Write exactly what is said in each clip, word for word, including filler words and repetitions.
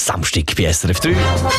Samstag bei S R F drei.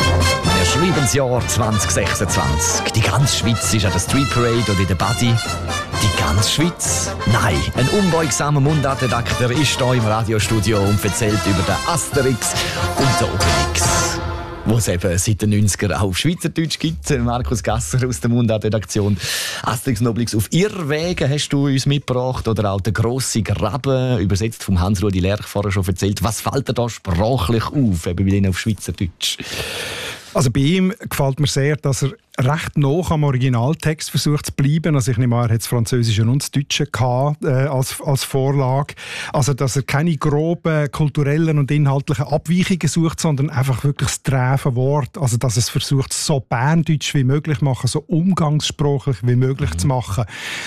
Wir schreiben das Jahr zwanzig sechsundzwanzig. Die ganze Schweiz ist an der Street Parade oder in der Body. Die ganze Schweiz? Nein, ein unbeugsamer Mundartredakteur ist hier im Radiostudio und erzählt über den Asterix und den Obelix, wo es eben seit den neunzigern auch auf Schweizerdeutsch gibt. Markus Gasser aus der Mundartredaktion. Asterix und Obelix auf Irrwegen hast du uns mitgebracht. Oder auch der grosse Graben, übersetzt vom Hans-Rudi Lerch, vorher schon erzählt. Was fällt dir da sprachlich auf, eben bei denen auf Schweizerdeutsch? Also bei ihm gefällt mir sehr, dass er recht nah am Originaltext versucht zu bleiben. Also ich nehme an, er hat das Französische und das Deutsche gehabt, äh, als, als Vorlage. Also dass er keine groben kulturellen und inhaltlichen Abweichungen sucht, sondern einfach wirklich das träfe Wort. Also dass es versucht, so berndeutsch wie möglich zu machen, so umgangssprachlich wie möglich mhm. zu machen.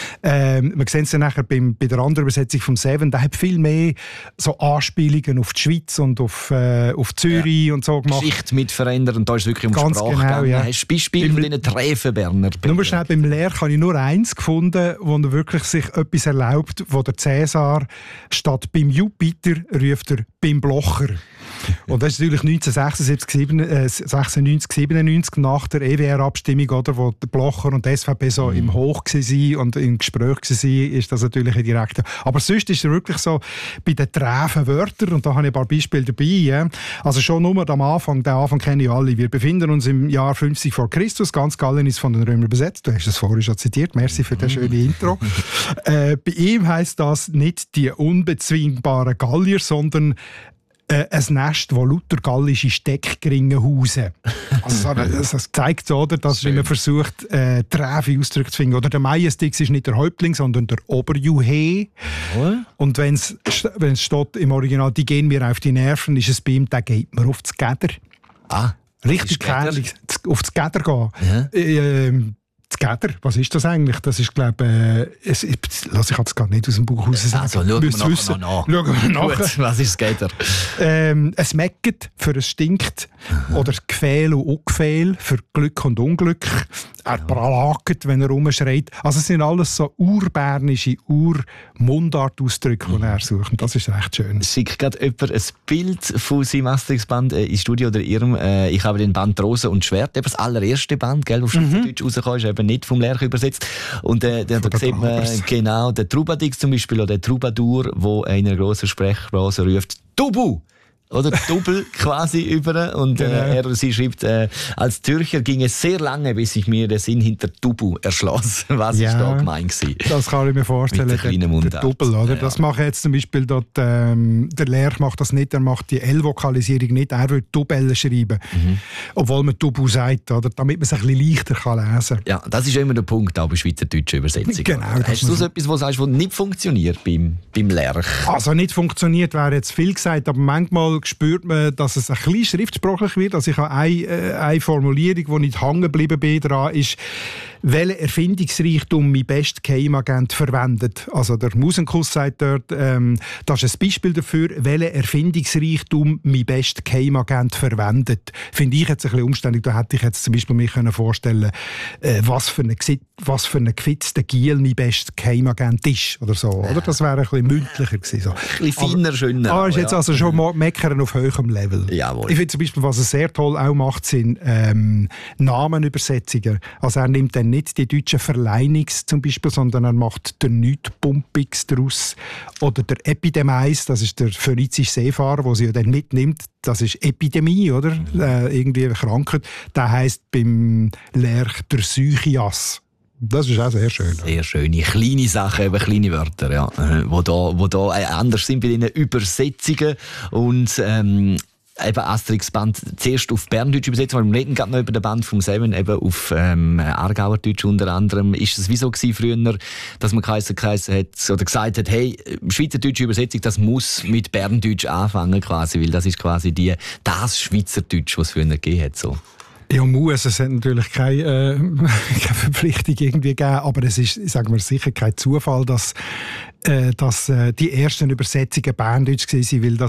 Ähm, wir sehen es dann nachher beim, bei der anderen Übersetzung vom Seven, der hat viel mehr so Anspielungen auf die Schweiz und auf, äh, auf Zürich ja. und so gemacht. Geschichte mit verändern und da ist wirklich um Ganz Sprache genau, gegangen. ja. Hast du Beispiele von diesen Träfenberner? Nur schnell, beim Lerch habe ich nur eins gefunden, wo er wirklich sich etwas erlaubt, wo der Cäsar statt beim Jupiter ruft er beim Blocher. Und das ist natürlich neunzehnhundertsechsundsiebzig, sechsundneunzig, siebenundneunzig nach der E W R-Abstimmung, oder, wo der Blocher und die S V P so mhm. im Hoch waren und im Gespräch waren, ist das natürlich ein direkter. Aber sonst ist er wirklich so bei den träfen Wörtern, und da habe ich ein paar Beispiele dabei. Ja. Also schon nur am Anfang, den Anfang kennen ja alle. Wir befinden uns im Jahr fünfzig vor Christus, ganz Gallien ist von den Römern besetzt. Du hast es vorhin schon zitiert, merci für das schöne Intro. äh, bei ihm heisst das nicht die unbezwingbaren Gallier, sondern äh, ein Nest, wo lauter gallische Steckgringe hausen. Also, das, das zeigt so, oder, dass wenn man versucht, äh, träfe Ausdrücke zu finden. Oder der Majestix ist nicht der Häuptling, sondern der Oberjuhe. Ja. Und wenn es steht im Original, die gehen mir auf die Nerven, ist es bei ihm, der geht mir auf das Gäder. Ah. Richtig gefährlich, auf das Gäder gehen. Ja. Ähm, das Gäder, was ist das eigentlich? Das ist, glaube ich, äh, lass ich jetzt gar nicht aus dem Buch raus sagen. Also, schauen wir nachher wissen. noch nach. Schauen wir nachher. Gut, was ist das Gäder? Ähm, es mecket für es stinkt. Aha. Oder Gefehl und Ungefehl für Glück und Unglück. Er ja. pralaget, wenn er rumschreit. Also es sind alles so urbernische, ur-Mundart-Ausdrücke, die mhm. er sucht. Und das ist recht schön. Schickt gerade jemand ein Bild von seinem Asterix-Band äh, ins Studio oder ihrem. Äh, ich habe den Band «Rose und Schwert», eben das allererste Band, gell, auf Schweizerdeutsch mhm. rausgekommen ist, eben nicht vom Lerch übersetzt. Und äh, da, da sieht man genau den Trubadix zum Beispiel, oder den Troubadour, der in einer grossen Sprechblase ruft «Tubu!» Oder Double quasi über. Und genau. äh, er, sie schreibt, äh, als Zürcher ging es sehr lange, bis ich mir den Sinn hinter Tubu erschloss. Was ja, ist da gemeint gewesen? Das kann ich mir vorstellen. Mit der, der, der Double, oder? Ja. Das macht jetzt zum Beispiel dort, ähm, der Lerch macht das nicht, er macht die L-Vokalisierung nicht, er will Double schreiben. Mhm. Obwohl man Tubu sagt, oder? Damit man es ein bisschen leichter kann lesen kann. Ja, das ist immer der Punkt, auch bei schweizerdeutschen Übersetzungen. Genau. Hast du so etwas, was sagst, was nicht funktioniert beim, beim Lerch? Also nicht funktioniert, wäre jetzt viel gesagt, aber manchmal spürt man, dass es ein bisschen schriftsprachlich wird. Also ich habe eine, äh, eine Formulierung, die nicht hängen geblieben bin, dran ist, welchen Erfindungsreichtum mein bester Geheimagent verwendet. Also der Musenkuss sagt dort, ähm, das ist ein Beispiel dafür, welchen Erfindungsreichtum mein bester Geheimagent verwendet. Finde ich jetzt ein bisschen umständlich. Da hätte ich jetzt zum Beispiel mir können vorstellen, äh, was für eine was für ein gewitzter Giel mein bester Geheimagent ist. Oder so. Oder? Das wäre ein bisschen mündlicher gewesen. So. Ein bisschen feiner, schöner. Ah, ist jetzt ja. also schon mal meckern auf höherem Level. Jawohl. Ich finde zum Beispiel, was er sehr toll auch macht, sind ähm, Namenübersetzungen. Also er nimmt dann nicht die deutschen Verleinungs zum Beispiel, sondern er macht den Nichtpumpix daraus. Oder der Epidemeis, das ist der phönizische Seefahrer, den sie ja dann mitnimmt. Das ist Epidemie, oder? Mhm. Äh, irgendwie eine Krankheit. Der heisst beim Lerch der Sychias. Das ist auch sehr schön. Sehr schöne, kleine Sachen, eben kleine Wörter, ja, wo da, wo da anders sind bei den Übersetzungen. Und ähm, eben Asterix-Band zuerst auf Berndeutsch übersetzt, weil wir reden gerade noch über den Band vom Seven, eben auf ähm, Aargauerdeutsch unter anderem. Ist es wie so gewesen früher, dass man geheißen, geheißen hat, oder gesagt hat, hey, schweizerdeutsche Übersetzung, das muss mit Berndeutsch anfangen quasi, weil das ist quasi die, das Schweizerdeutsch, was es früher gegeben hat, so. Ja, muss. Es hat natürlich keine, äh, keine Verpflichtung irgendwie gegeben, aber es ist, sagen wir sicher, kein Zufall, dass, äh, dass äh, die ersten Übersetzungen Berndeutsch waren, weil das